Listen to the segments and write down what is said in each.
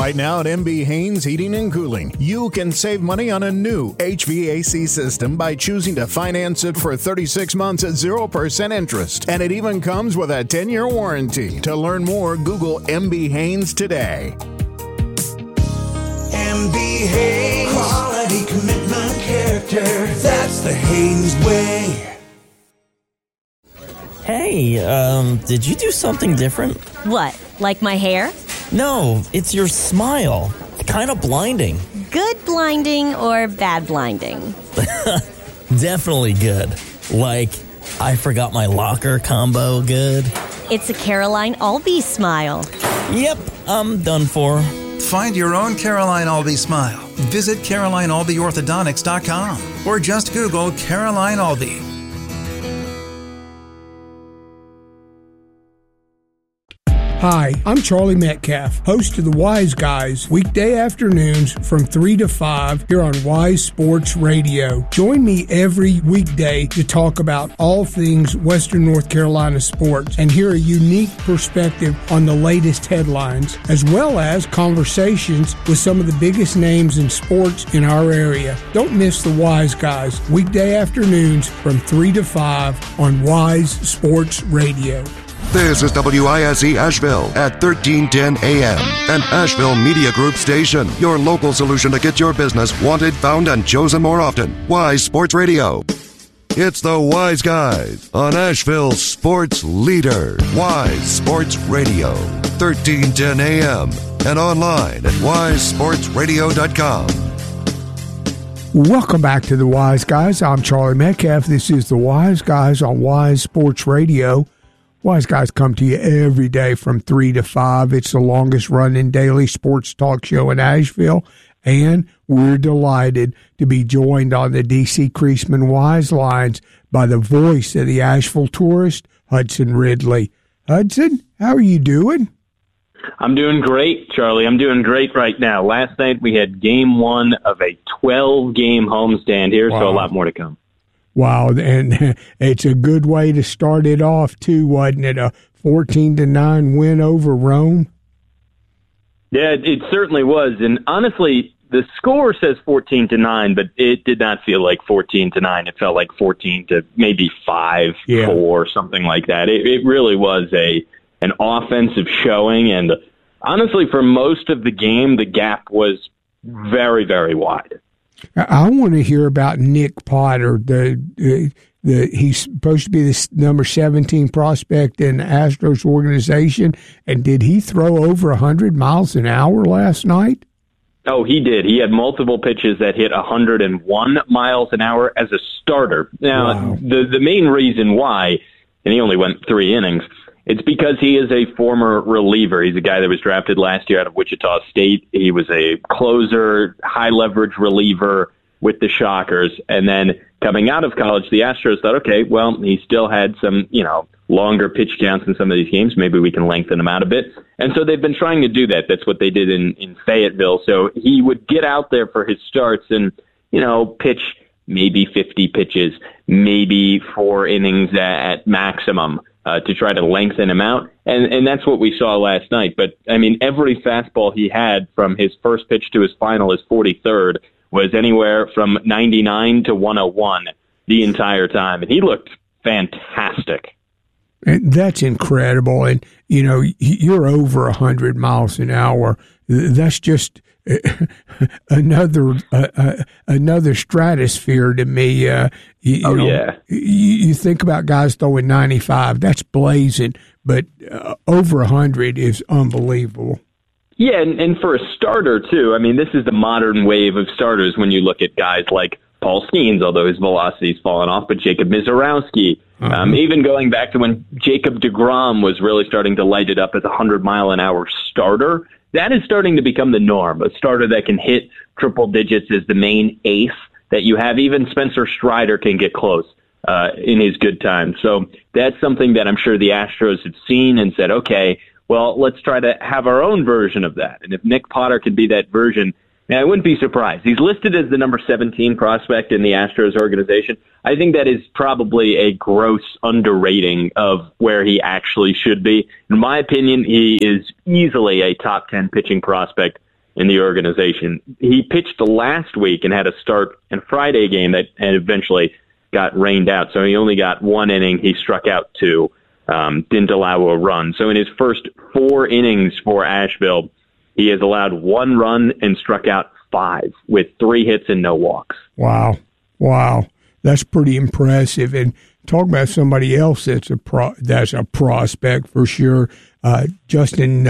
Right now at MB Haynes Heating and Cooling, you can save money on a new HVAC system by choosing to finance it for 36 months at 0% interest. And it even comes with a 10-year warranty. To learn more, Google MB Haynes today. MB Haynes. Quality, commitment, character. That's the Haynes way. Hey, did you do something different? What, like my hair? No, it's your smile. Kind of blinding. Good blinding or bad blinding? Definitely good. Like, I forgot my locker combo good. It's a Caroline Albee smile. Yep, I'm done for. Find your own Caroline Albee smile. Visit CarolineAlbeeOrthodontics.com or just Google Caroline Albee. Hi, I'm Charlie Metcalf, host of the Wise Guys, weekday afternoons from 3 to 5 here on Wise Sports Radio. Join me every weekday to talk about all things Western North Carolina sports and hear a unique perspective on the latest headlines, as well as conversations with some of the biggest names in sports in our area. Don't miss the Wise Guys, weekday afternoons from 3 to 5 on Wise Sports Radio. This is WISE Asheville at 1310 AM, an Asheville Media Group station. Your local solution to get your business wanted, found, and chosen more often. Wise Sports Radio. It's the Wise Guys on Asheville's sports leader. Wise Sports Radio, 1310 AM, and online at wisesportsradio.com. Welcome back to the Wise Guys. I'm Charlie Metcalf. This is the Wise Guys on Wise Sports Radio. Wise Guys come to you every day from 3 to 5. It's the longest running daily sports talk show in Asheville, and we're delighted to be joined on the D.C. Creasman Wise lines by the voice of the Asheville tourist, Hudson Ridley. Hudson, how are you doing? I'm doing great, Charlie. I'm doing great right now. Last night we had game one of a 12-game homestand here, So a lot more to come. Wow, and it's a good way to start it off, too, wasn't it? A 14-9 win over Rome? Yeah, it certainly was. And honestly, the score says 14-9, but it did not feel like 14-9. It felt like 14 to maybe 5-4, something like that. It really was an offensive showing. And honestly, for most of the game, the gap was very, very wide. I want to hear about Nick Potter. He's supposed to be the number 17 prospect in the Astros organization. And did he throw over 100 miles an hour last night? Oh, he did. He had multiple pitches that hit 101 miles an hour as a starter. Now, the main reason why, and he only went 3 innings, it's because he is a former reliever. He's a guy that was drafted last year out of Wichita State. He was a closer, high-leverage reliever with the Shockers. And then coming out of college, the Astros thought, okay, well, he still had some, longer pitch counts in some of these games. Maybe we can lengthen them out a bit. And so they've been trying to do that. That's what they did in Fayetteville. So he would get out there for his starts and, pitch maybe 50 pitches, maybe 4 innings at maximum. To try to lengthen him out. And that's what we saw last night. But, every fastball he had from his first pitch to his final, his 43rd, was anywhere from 99 to 101 the entire time. And he looked fantastic. And that's incredible. And, you're over 100 miles an hour. That's just another stratosphere to me. You think about guys throwing 95, that's blazing, but over 100 is unbelievable. Yeah, and for a starter, too, this is the modern wave of starters when you look at guys like Paul Skeens, although his velocity's fallen off, but Jacob Mizorowski, even going back to when Jacob deGrom was really starting to light it up as a 100-mile-an-hour starter. That is starting to become the norm. A starter that can hit triple digits is the main ace that you have. Even Spencer Strider can get close in his good time. So that's something that I'm sure the Astros have seen and said, okay, well, let's try to have our own version of that. And if Nick Potter can be that version, I wouldn't be surprised. He's listed as the number 17 prospect in the Astros organization. I think that is probably a gross underrating of where he actually should be. In my opinion, he is easily a top 10 pitching prospect in the organization. He pitched last week and had a start in Friday game that eventually got rained out. So he only got 1 inning. He struck out 2, didn't allow a run. So in his first 4 innings for Asheville, he has allowed 1 run and struck out 5 with 3 hits and no walks. Wow. That's pretty impressive. And talk about somebody else that's a prospect for sure. Justin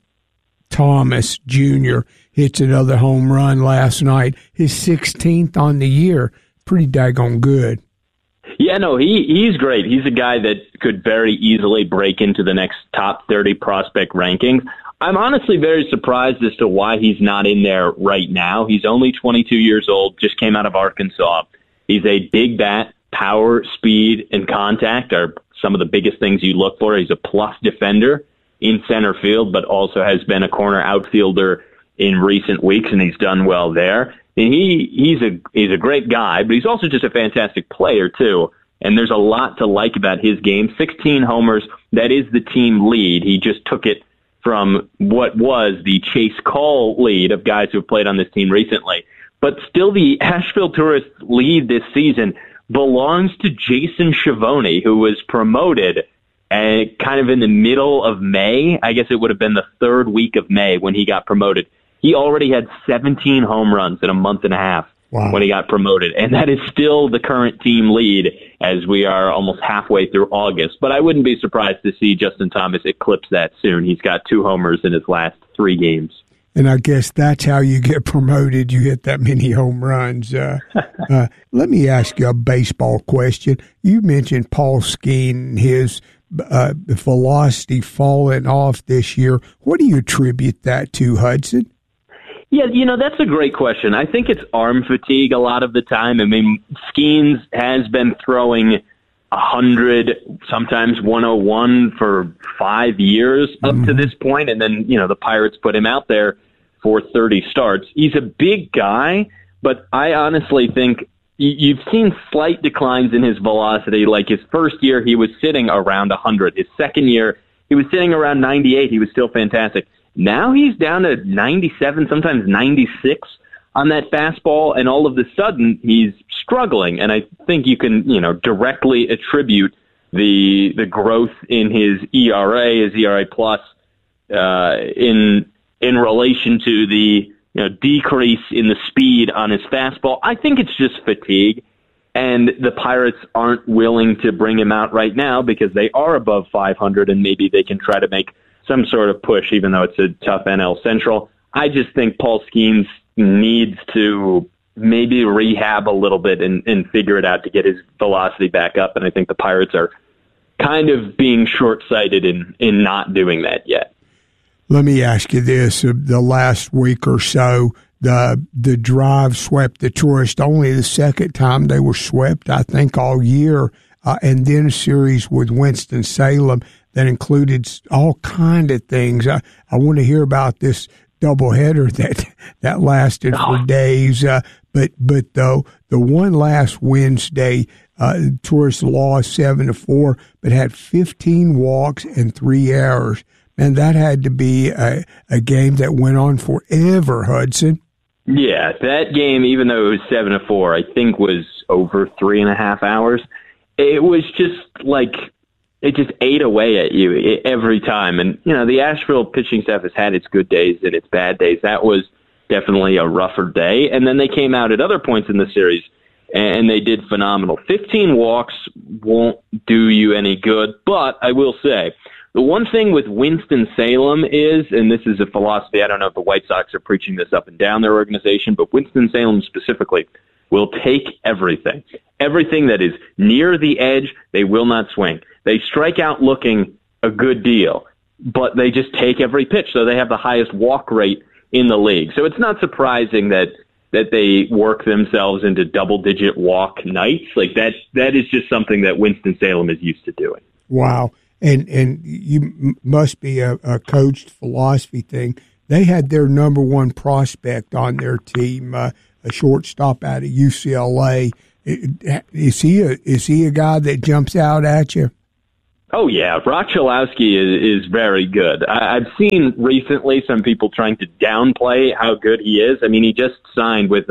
Thomas Jr. hits another home run last night. His 16th on the year. Pretty daggone good. Yeah, no, he's great. He's a guy that could very easily break into the next top 30 prospect rankings. I'm honestly very surprised as to why he's not in there right now. He's only 22 years old, just came out of Arkansas. He's a big bat. Power, speed, and contact are some of the biggest things you look for. He's a plus defender in center field, but also has been a corner outfielder in recent weeks, and he's done well there. And he's a great guy, but he's also just a fantastic player, too. And there's a lot to like about his game. 16 homers, that is the team lead. He just took it from what was the Chase Call lead of guys who have played on this team recently. But still, the Asheville Tourists lead this season belongs to Jason Schiavone, who was promoted kind of in the middle of May. I guess it would have been the 3rd week of May when he got promoted. He already had 17 home runs in a month and a half when he got promoted, and that is still the current team lead as we are almost halfway through August. But I wouldn't be surprised to see Justin Thomas eclipse that soon. He's got 2 homers in his last 3 games. And I guess that's how you get promoted. You hit that many home runs. Let me ask you a baseball question. You mentioned Paul Skeens, his velocity falling off this year. What do you attribute that to, Hudson? Yeah, that's a great question. I think it's arm fatigue a lot of the time. I mean, Skeens has been throwing 100, sometimes 101 for 5 years up to this point, and then, the Pirates put him out there for 30 starts. He's a big guy, but I honestly think you've seen slight declines in his velocity. Like his first year, he was sitting around 100. His second year, he was sitting around 98. He was still fantastic. Now he's down to 97, sometimes 96 on that fastball, and all of a sudden he's struggling. And I think you can, directly attribute the growth in his ERA plus, in relation to the decrease in the speed on his fastball. I think it's just fatigue, and the Pirates aren't willing to bring him out right now because they are above 500, and maybe they can try to make some sort of push, even though it's a tough NL Central. I just think Paul Skeens needs to maybe rehab a little bit and figure it out to get his velocity back up, and I think the Pirates are kind of being short-sighted in not doing that yet. Let me ask you this. The last week or so, the Drive swept the Tourists, only the second time they were swept, I think, all year, and then a series with Winston-Salem that included all kind of things. I want to hear about this doubleheader that lasted for days. But though the one last Wednesday, Tourists lost 7-4, but had 15 walks and 3 errors. And that had to be a game that went on forever, Hudson. Yeah, that game, even though it was 7-4, I think was over 3.5 hours. It was just like it just ate away at you every time. And, the Asheville pitching staff has had its good days and its bad days. That was definitely a rougher day. And then they came out at other points in the series, and they did phenomenal. 15 walks won't do you any good, but I will say, the one thing with Winston-Salem is, and this is a philosophy, I don't know if the White Sox are preaching this up and down their organization, but Winston-Salem specifically will take everything. Everything that is near the edge, they will not swing. They strike out looking a good deal, but they just take every pitch, so they have the highest walk rate in the league. So it's not surprising that they work themselves into double-digit walk nights. Like that is just something that Winston-Salem is used to doing. Wow. And you must be a coached philosophy thing. They had their number one prospect on their team, a shortstop out of UCLA. Is he a guy that jumps out at you? Oh, yeah. Brock Chalowski is very good. I've seen recently some people trying to downplay how good he is. I mean, he just signed with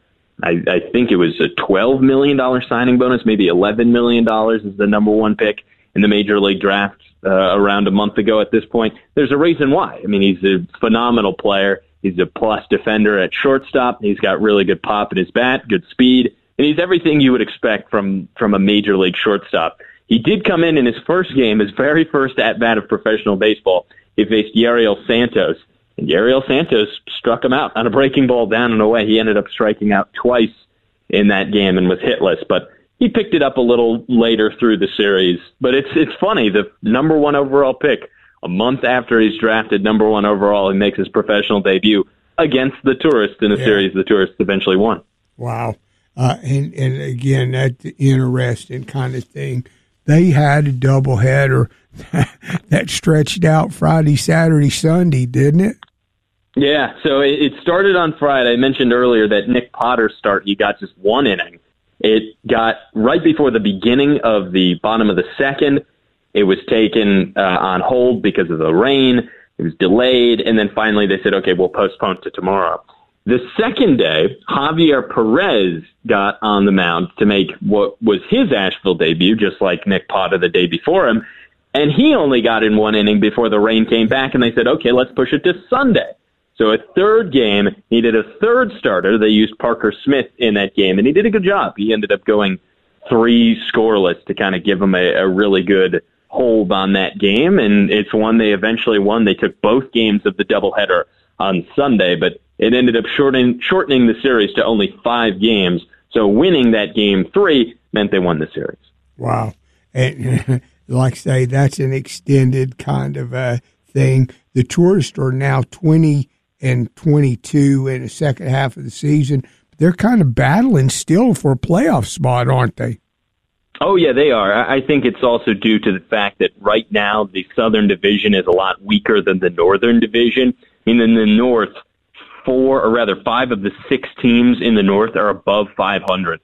I think it was a $12 million signing bonus, maybe $11 million is the number one pick in the Major League Draft around a month ago at this point. There's a reason why. I mean, he's a phenomenal player. He's a plus defender at shortstop. He's got really good pop in his bat, good speed, and he's everything you would expect from a Major League shortstop. He did come in his first game, his very first at-bat of professional baseball. He faced Yariel Santos, and Yariel Santos struck him out on a breaking ball down and away. He ended up striking out twice in that game and was hitless, but he picked it up a little later through the series. But it's funny, the number one overall pick, a month after he's drafted number one overall, he makes his professional debut against the Tourists in a series the Tourists eventually won. Wow. And again, that's the interesting kind of thing. They had a doubleheader that stretched out Friday, Saturday, Sunday, didn't it? Yeah, so it started on Friday. I mentioned earlier that Nick Potter's start, he got just one inning. It got right before the beginning of the bottom of the second. It was taken on hold because of the rain. It was delayed, and then finally they said, okay, we'll postpone to tomorrow. The second day, Javier Perez got on the mound to make what was his Asheville debut, just like Nick Potter the day before him, and he only got in one inning before the rain came back, and they said, okay, let's push it to Sunday. So a third game, needed a third starter. They used Parker Smith in that game, and he did a good job. He ended up going 3 scoreless to kind of give him a really good hold on that game, and it's one they eventually won. They took both games of the doubleheader on Sunday, but it ended up shortening the series to only 5 games. So winning that game 3 meant they won the series. Wow. And like I say, that's an extended kind of thing. The Tourists are now 20-22 in the second half of the season. They're kind of battling still for a playoff spot, aren't they? Oh, yeah, they are. I think it's also due to the fact that right now the Southern Division is a lot weaker than the Northern Division. I mean, in the North, 5 of the 6 teams in the North are above 500.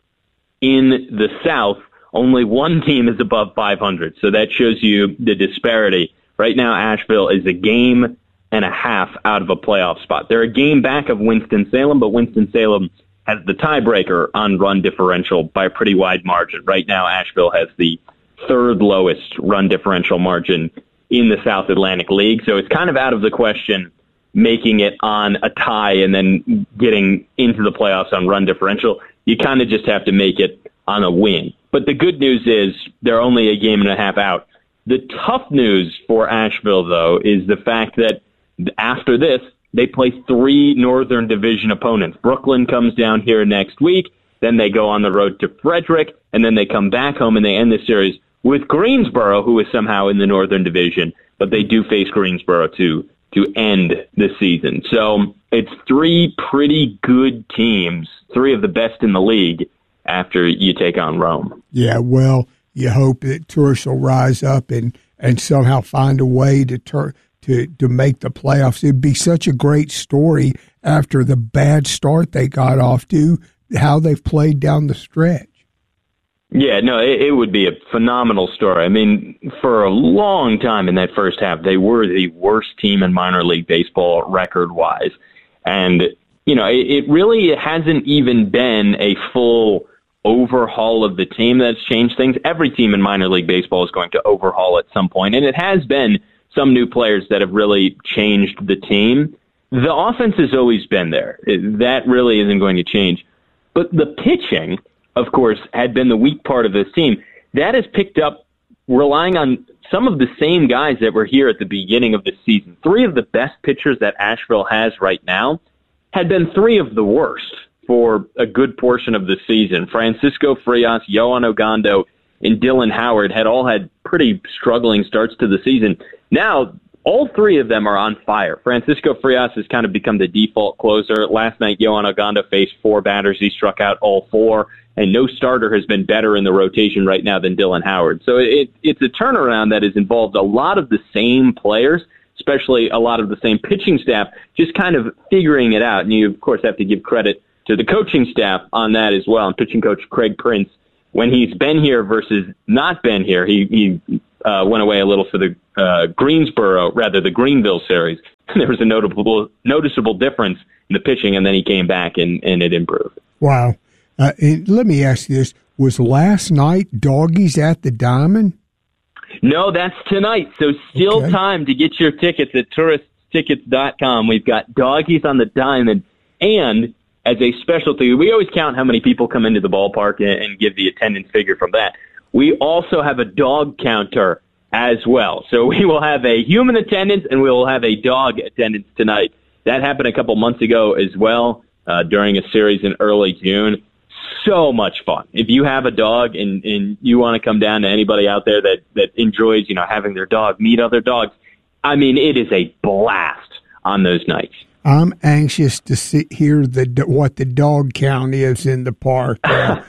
In the South, only 1 team is above 500. So that shows you the disparity. Right now, Asheville is a game and a half out of a playoff spot. They're a game back of Winston-Salem, but Winston-Salem has the tiebreaker on run differential by a pretty wide margin. Right now, Asheville has the 3rd lowest run differential margin in the South Atlantic League. So it's kind of out of the question making it on a tie and then getting into the playoffs on run differential. You kind of just have to make it on a win. But the good news is they're only a game and a half out. The tough news for Asheville, though, is the fact that after this, they play 3 Northern Division opponents. Brooklyn comes down here next week, then they go on the road to Frederick, and then they come back home and they end the series with Greensboro, who is somehow in the Northern Division, but they do face Greensboro to end the season. So it's 3 pretty good teams, 3 of the best in the league after you take on Rome. Yeah, well, you hope that Tourists will rise up and somehow find a way to make the playoffs. It'd be such a great story after the bad start they got off to, how they've played down the stretch. Yeah, no, it would be a phenomenal story. I mean, for a long time in that first half, they were the worst team in minor league baseball record-wise. And, you know, it really hasn't even been a full overhaul of the team that's changed things. Every team in minor league baseball is going to overhaul at some point, and it has been some new players that have really changed the team. The offense has always been there. That really isn't going to change. But the pitching, of course, had been the weak part of this team. That has picked up relying on some of the same guys that were here at the beginning of the season. 3 of the best pitchers that Asheville has right now had been 3 of the worst for a good portion of the season. Francisco Frias, Yohan Ogando, and Dylan Howard had all had pretty struggling starts to the season. Now, all 3 of them are on fire. Francisco Frias has kind of become the default closer. Last night, Yohan Ogando faced 4 batters. He struck out all 4, and no starter has been better in the rotation right now than Dylan Howard. So it's a turnaround that has involved a lot of the same players, especially a lot of the same pitching staff, just kind of figuring it out. And you, of course, have to give credit to the coaching staff on that as well. And pitching coach Craig Prince, when he's been here versus not been here, he went away a little for the the Greenville series. There was a noticeable difference in the pitching, and then he came back and it improved. Wow. Let me ask you this. Was last night Doggies at the Diamond? No, that's tonight. So still time to get your tickets at touristtickets.com. We've got Doggies on the Diamond. And as a specialty, we always count how many people come into the ballpark and give the attendance figure from that. We also have a dog counter as well. So we will have a human attendance and we will have a dog attendance tonight. That happened a couple months ago as well during a series in early June. So much fun. If you have a dog and you want to come down to anybody out there that enjoys, having their dog meet other dogs, I mean, it is a blast on those nights. I'm anxious to hear what the dog count is in the park.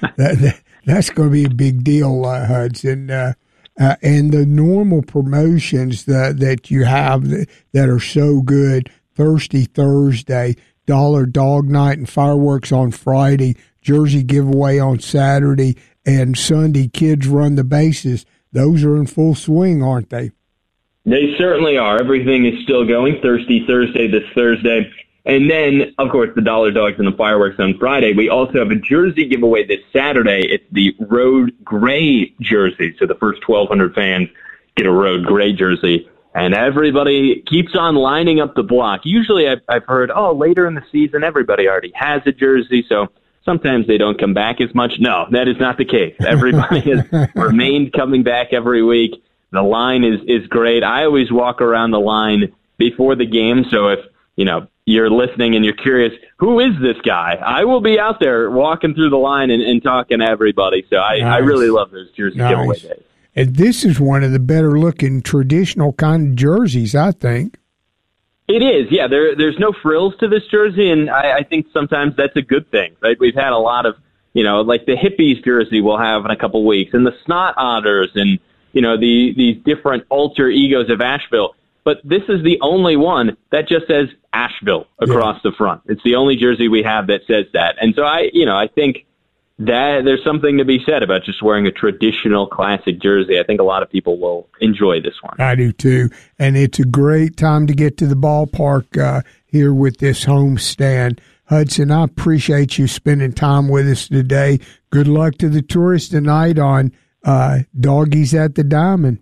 That's going to be a big deal, Hudson. And the normal promotions that you have that are so good, Thirsty Thursday, Dollar Dog Night and fireworks on Friday, Jersey giveaway on Saturday, and Sunday Kids Run the Bases. Those are in full swing, aren't they? They certainly are. Everything is still going. Thirsty Thursday this Thursday. And then, of course, the Dollar Dogs and the fireworks on Friday. We also have a jersey giveaway this Saturday. It's the Road Gray jersey. So the first 1,200 fans get a Road Gray jersey. And everybody keeps on lining up the block. Usually I've heard, later in the season, everybody already has a jersey. So sometimes they don't come back as much. No, that is not the case. Everybody has remained coming back every week. The line is great. I always walk around the line before the game. So if, you're listening and you're curious, who is this guy? I will be out there walking through the line and talking to everybody. So I really love those jersey giveaway days. And this is one of the better looking traditional kind of jerseys, I think. It is, yeah. There's no frills to this jersey, and I think sometimes that's a good thing, right? We've had a lot of, like the Hippies jersey we'll have in a couple weeks, and the Snot Otters, and, these different alter egos of Asheville. But this is the only one that just says Asheville across the front. It's the only jersey we have that says that. And so I think that there's something to be said about just wearing a traditional classic jersey. I think a lot of people will enjoy this one. I do too. And it's a great time to get to the ballpark here with this homestand. Hudson, I appreciate you spending time with us today. Good luck to the tourists tonight on Doggies at the Diamond.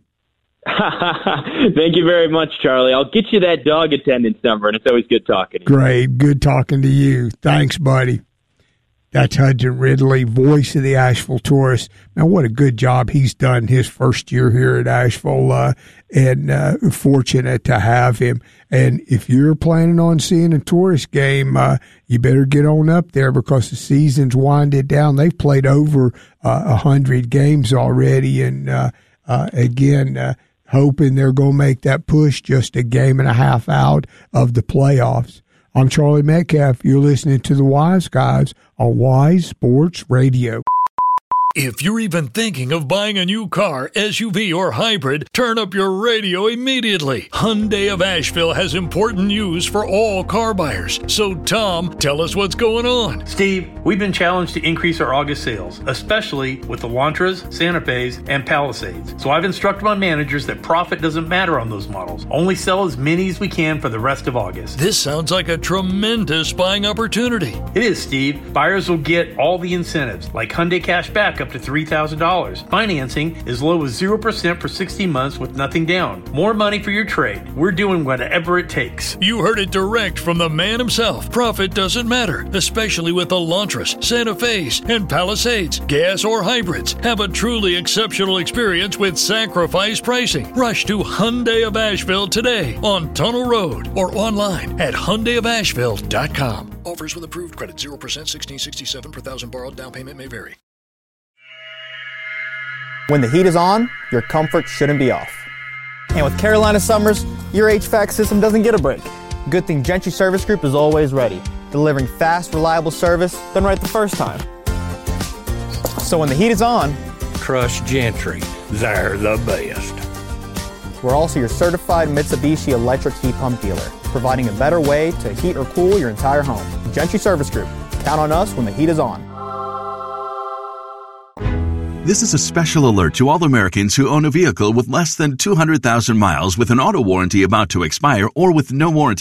Thank you very much, Charlie. I'll get you that dog attendance number, and it's always good talking to you. Great. Good talking to you. Thanks, buddy. That's Hudson Ridley, voice of the Asheville Tourists. Man, what a good job he's done his first year here at Asheville, and fortunate to have him. And if you're planning on seeing a tourist game, you better get on up there because the season's winded down. They've played over 100 games already, and again, hoping they're going to make that push just a game and a half out of the playoffs. I'm Charlie Metcalf. You're listening to the Wise Guys on Wise Sports Radio. If you're even thinking of buying a new car, SUV, or hybrid, turn up your radio immediately. Hyundai of Asheville has important news for all car buyers. So, Tom, tell us what's going on. Steve, we've been challenged to increase our August sales, especially with the Elantras, Santa Fe's, and Palisades. So I've instructed my managers that profit doesn't matter on those models. Only sell as many as we can for the rest of August. This sounds like a tremendous buying opportunity. It is, Steve. Buyers will get all the incentives, like Hyundai Cash Back up to $3,000. Financing as low as 0% for 60 months with nothing down. More money for your trade. We're doing whatever it takes. You heard it direct from the man himself. Profit doesn't matter, especially with Elantras, Santa Fe's, and Palisades. Gas or hybrids. Have a truly exceptional experience with sacrifice pricing. Rush to Hyundai of Asheville today on Tunnel Road or online at HyundaiofAsheville.com. Offers with approved credit 0%, 1667 per thousand borrowed. Down payment may vary. When the heat is on, your comfort shouldn't be off. And with Carolina summers, your HVAC system doesn't get a break. Good thing Gentry Service Group is always ready, delivering fast, reliable service done right the first time. So when the heat is on, trust Gentry. They're the best. We're also your certified Mitsubishi electric heat pump dealer, providing a better way to heat or cool your entire home. Gentry Service Group. Count on us when the heat is on. This is a special alert to all Americans who own a vehicle with less than 200,000 miles with an auto warranty about to expire or with no warranty